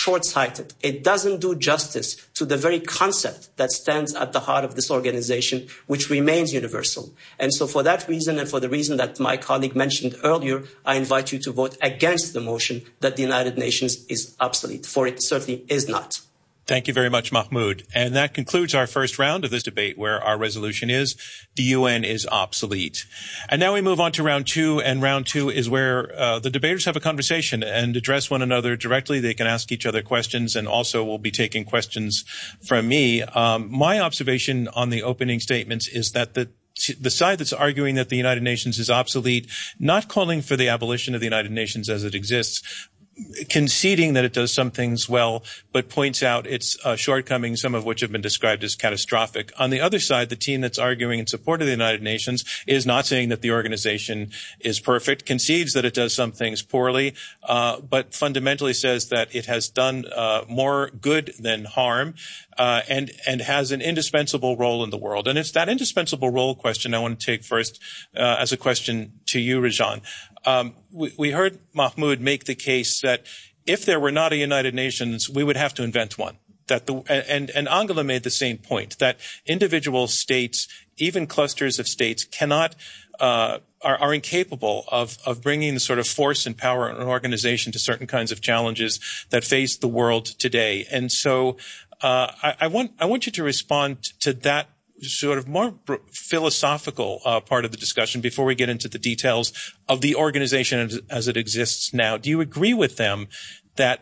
short-sighted. It doesn't do justice to the very concept that stands at the heart of this organization, which remains universal. And so for that reason, and for the reason that my colleague mentioned earlier, I invite you to vote against the motion that the United Nations is obsolete, for it certainly is not. Thank you very much, Mahmoud. And that concludes our first round of this debate, where our resolution is the UN is obsolete. And now we move on to round two, and round two is where the debaters have a conversation and address one another directly. They can ask each other questions, and also we'll be taking questions from me. My observation on the opening statements is that the side that's arguing that the United Nations is obsolete, not calling for the abolition of the United Nations as it exists, conceding that it does some things well, but points out its shortcomings, some of which have been described as catastrophic. On the other side, the team that's arguing in support of the United Nations is not saying that the organization is perfect, concedes that it does some things poorly, but fundamentally says that it has done more good than harm, and has an indispensable role in the world. And it's that indispensable role question I want to take first as a question to you, Rajan. We heard Mahmoud make the case that if there were not a United Nations, we would have to invent one. And Angela made the same point, that individual states, even clusters of states, cannot are incapable of bringing the sort of force and power and organization to certain kinds of challenges that face the world today. And so I want you to respond to that sort of more philosophical part of the discussion before we get into the details of the organization as it exists now. Do you agree with them that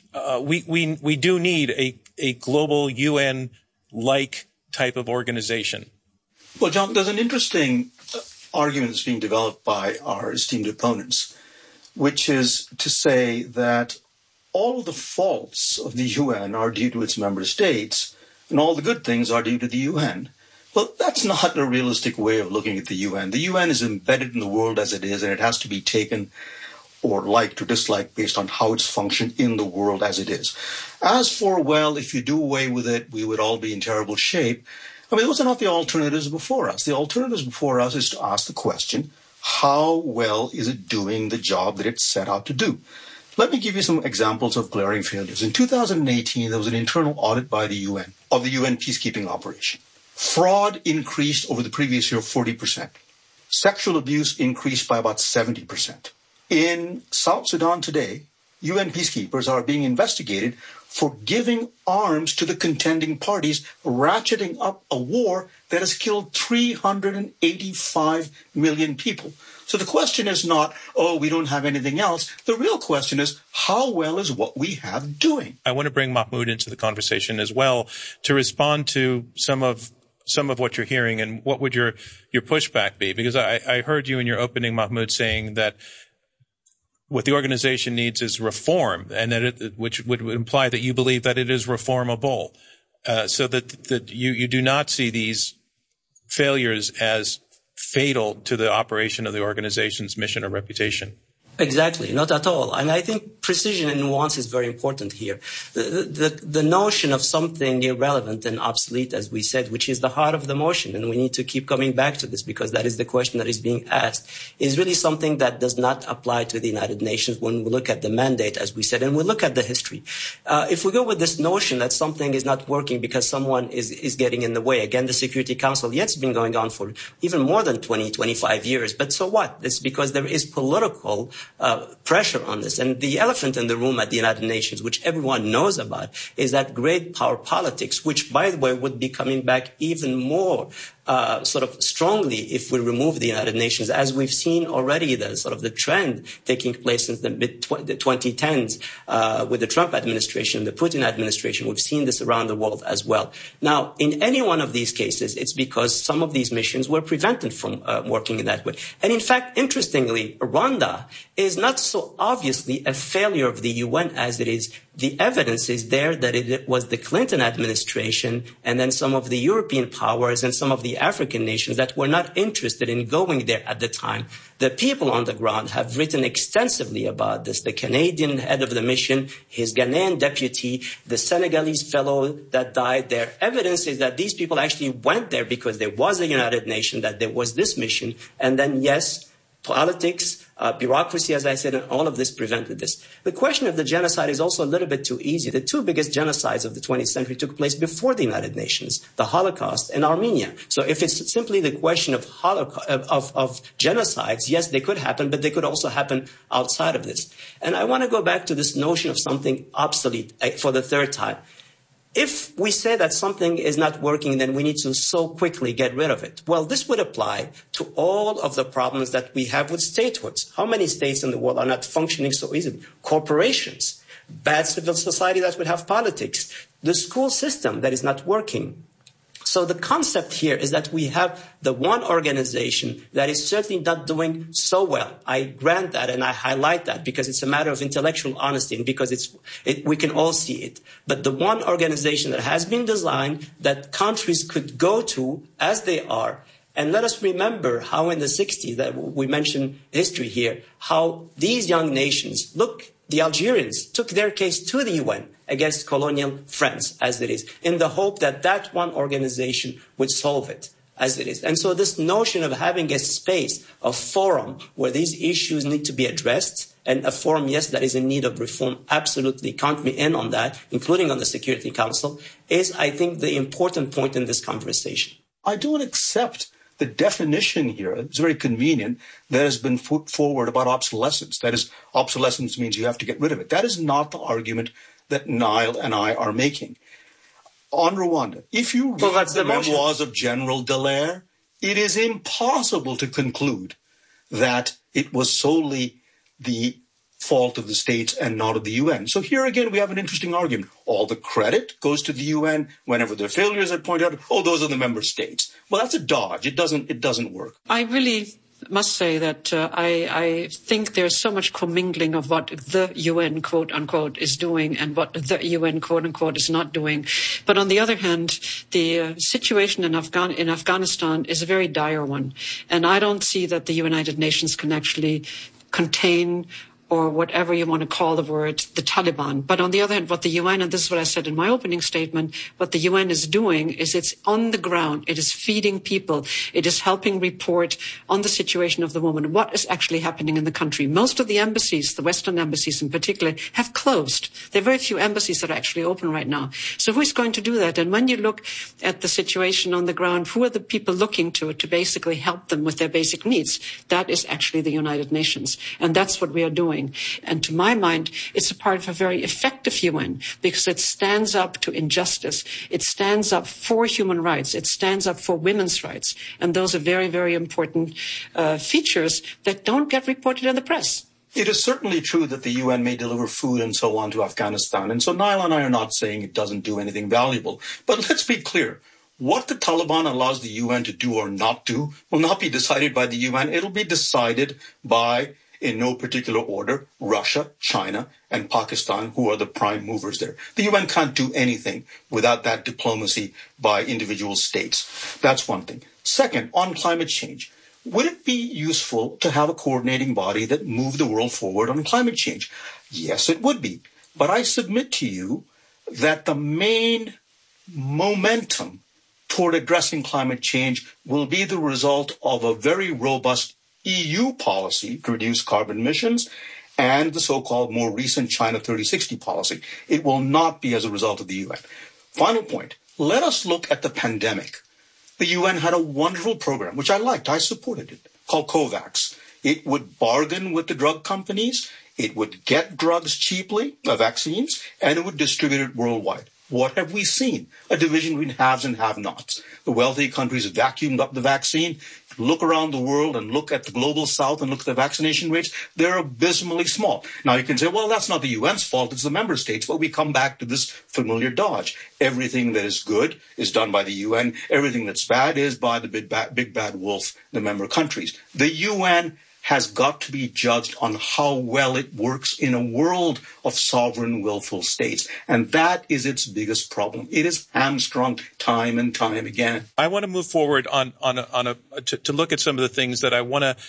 we do need a global UN-like type of organization? Well, John, there's an interesting argument that's being developed by our esteemed opponents, which is to say that all of the faults of the UN are due to its member states, and all the good things are due to the UN. Well, that's not a realistic way of looking at the UN. The UN is embedded in the world as it is, and it has to be taken or liked or disliked based on how it's functioned in the world as it is. As for, well, if you do away with it, we would all be in terrible shape. I mean, those are not the alternatives before us. The alternatives before us is to ask the question, how well is it doing the job that it's set out to do? Let me give you some examples of glaring failures. In 2018, there was an internal audit by the UN of the UN peacekeeping operation. Fraud increased over the previous year 40%. Sexual abuse increased by about 70%. In South Sudan today, UN peacekeepers are being investigated for giving arms to the contending parties, ratcheting up a war that has killed 385 million people. So the question is not, oh, we don't have anything else. The real question is, how well is what we have doing? I want to bring Mahmoud into the conversation as well to respond to some of what you're hearing, and what would your pushback be? Because I heard you in your opening, Mahmoud, saying that what the organization needs is reform, and that which would imply that you believe that it is reformable, so that you do not see these failures as fatal to the operation of the organization's mission or reputation. Exactly, not at all. And I think precision and nuance is very important here. The notion of something irrelevant and obsolete, as we said, which is the heart of the motion, and we need to keep coming back to this because that is the question that is being asked, is really something that does not apply to the United Nations when we look at the mandate, as we said, and we look at the history. If we go with this notion that something is not working because someone is getting in the way, again, the Security Council, yeah, it's been going on for even more than 20, 25 years, but so what? It's because there is political pressure on this. And the elephant in the room at the United Nations, which everyone knows about, is that great power politics, which, by the way, would be coming back even more sort of strongly if we remove the United Nations, as we've seen already the sort of the trend taking place since the mid-2010s with the Trump administration, the Putin administration. We've seen this around the world as well. Now, in any one of these cases, it's because some of these missions were prevented from working in that way. And in fact, interestingly, Rwanda is not so obviously a failure of the UN as it is. The evidence is there that it was the Clinton administration and then some of the European powers and some of the African nations that were not interested in going there at the time. The people on the ground have written extensively about this. The Canadian head of the mission, his Ghanaian deputy, the Senegalese fellow that died there. Evidence is that these people actually went there because there was a United Nations, that there was this mission. And then, yes, Politics, bureaucracy, as I said, and all of this prevented this. The question of the genocide is also a little bit too easy. The two biggest genocides of the 20th century took place before the United Nations, the Holocaust and Armenia. So if it's simply the question of genocides, yes, they could happen, but they could also happen outside of this. And I want to go back to this notion of something obsolete for the third time. If we say that something is not working, then we need to so quickly get rid of it. Well, this would apply to all of the problems that we have with statehoods. How many states in the world are not functioning so easily? Corporations, bad civil society that would have politics, the school system that is not working. So the concept here is that we have the one organization that is certainly not doing so well. I grant that and I highlight that because it's a matter of intellectual honesty and because we can all see it. But the one organization that has been designed that countries could go to as they are. And let us remember how in the 60s, that we mentioned history here, how these young nations, look, the Algerians took their case to the UN against colonial France, as it is, in the hope that that one organization would solve it, as it is. And so this notion of having a space, a forum where these issues need to be addressed, and a forum, yes, that is in need of reform, absolutely count me in on that, including on the Security Council, is, I think, the important point in this conversation. I don't accept the definition here, it's very convenient, that has been put forward about obsolescence. That is, obsolescence means you have to get rid of it. That is not the argument that Niall and I are making. On Rwanda, if you read the memoirs of General Dallaire, it is impossible to conclude that it was solely the fault of the states and not of the UN. So here again, we have an interesting argument. All the credit goes to the UN. Whenever there are failures, I point out, those are the member states. Well, that's a dodge. It doesn't work. I really must say that I think there's so much commingling of what the UN, quote unquote, is doing and what the UN, quote unquote, is not doing. But on the other hand, the situation in Afghanistan is a very dire one. And I don't see that the United Nations can actually contain or whatever you want to call the word, the Taliban. But on the other hand, what the UN, and this is what I said in my opening statement, what the UN is doing is it's on the ground. It is feeding people. It is helping report on the situation of the woman, what is actually happening in the country. Most of the embassies, the Western embassies in particular, have closed. There are very few embassies that are actually open right now. So who is going to do that? And when you look at the situation on the ground, who are the people looking to basically help them with their basic needs? That is actually the United Nations. And that's what we are doing. And to my mind, it's a part of a very effective UN because it stands up to injustice. It stands up for human rights. It stands up for women's rights. And those are very, very important features that don't get reported in the press. It is certainly true that the UN may deliver food and so on to Afghanistan. And so Niall and I are not saying it doesn't do anything valuable. But let's be clear. What the Taliban allows the UN to do or not do will not be decided by the UN. It'll be decided by, in no particular order, Russia, China, and Pakistan, who are the prime movers there. The UN can't do anything without that diplomacy by individual states. That's one thing. Second, on climate change, would it be useful to have a coordinating body that moved the world forward on climate change? Yes, it would be. But I submit to you that the main momentum toward addressing climate change will be the result of a very robust EU policy to reduce carbon emissions and the so-called more recent China 30-60 policy. It will not be as a result of the UN. Final point. Let us look at the pandemic. The UN had a wonderful program, which I liked. I supported it, called COVAX. It would bargain with the drug companies. It would get drugs cheaply, vaccines, and it would distribute it worldwide. What have we seen? A division between haves and have-nots. The wealthy countries vacuumed up the vaccine. Look around the world and look at the global south and look at the vaccination rates. They're abysmally small. Now you can say, well, that's not the UN's fault. It's the member states. But we come back to this familiar dodge. Everything that is good is done by the UN. Everything that's bad is by the big bad wolf, the member countries. The UN has got to be judged on how well it works in a world of sovereign, willful states. And that is its biggest problem. It is hamstrung time and time again. I want to move forward to look at some of the things that I want to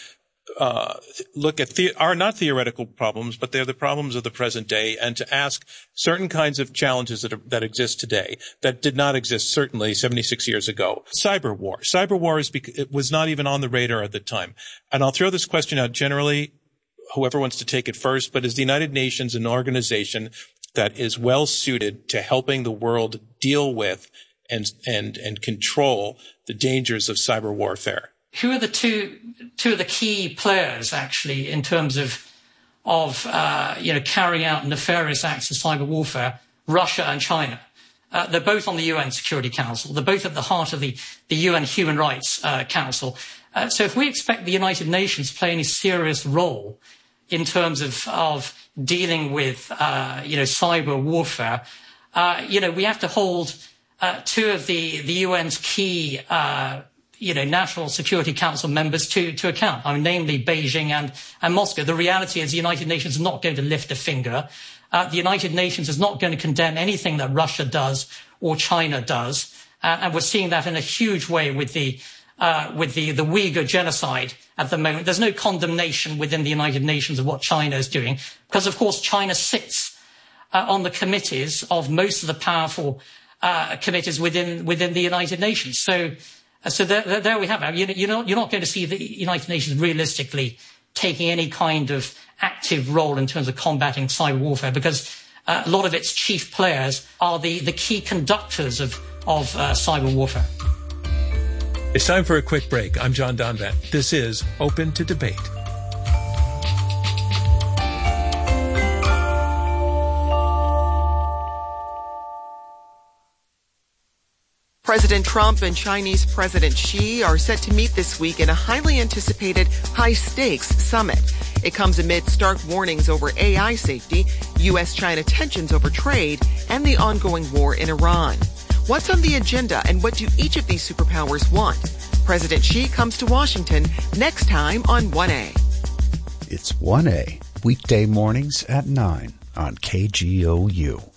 look at are not theoretical problems, but they're the problems of the present day, and to ask certain kinds of challenges that exist today that did not exist certainly 76 years ago. Cyber war. Cyber war it was not even on the radar at the time. And I'll throw this question out generally, whoever wants to take it first, but is the United Nations an organization that is well suited to helping the world deal with and control the dangers of cyber warfare? Who are the two of the key players actually in terms of carrying out nefarious acts of cyber warfare? Russia and China. They're both on the UN Security Council. They're both at the heart of the UN Human Rights Council. So if we expect the United Nations to play any serious role in terms of dealing with cyber warfare, we have to hold two of the UN's key National Security Council members to account, namely Beijing and Moscow. The reality is the United Nations is not going to lift a finger. The United Nations is not going to condemn anything that Russia does or China does. And we're seeing that in a huge way with the Uyghur genocide at the moment. There's no condemnation within the United Nations of what China is doing, because, of course, China sits on the committees of most of the powerful committees within the United Nations. So there we have it. You're not going to see the United Nations realistically taking any kind of active role in terms of combating cyber warfare, because a lot of its chief players are the key conductors of cyber warfare. It's time for a quick break. I'm John Donvan. This is Open to Debate. President Trump and Chinese President Xi are set to meet this week in a highly anticipated high-stakes summit. It comes amid stark warnings over AI safety, U.S.-China tensions over trade, and the ongoing war in Iran. What's on the agenda, and what do each of these superpowers want? President Xi comes to Washington next time on 1A. It's 1A, weekday mornings at 9 on KGOU.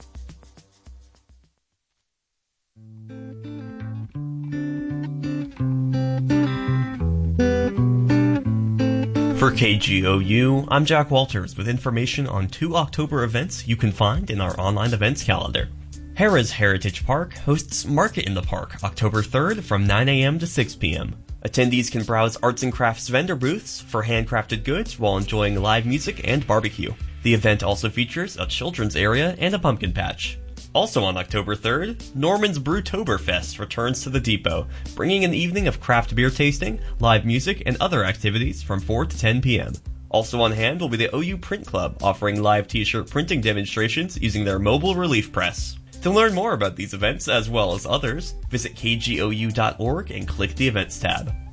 For KGOU, I'm Jack Walters with information on 2 October events you can find in our online events calendar. Harrah's Heritage Park hosts Market in the Park October 3rd from 9 a.m. to 6 p.m. Attendees can browse arts and crafts vendor booths for handcrafted goods while enjoying live music and barbecue. The event also features a children's area and a pumpkin patch. Also on October 3rd, Norman's Brewtoberfest returns to the Depot, bringing an evening of craft beer tasting, live music, and other activities from 4 to 10 p.m. Also on hand will be the OU Print Club, offering live t-shirt printing demonstrations using their mobile relief press. To learn more about these events, as well as others, visit kgou.org and click the Events tab.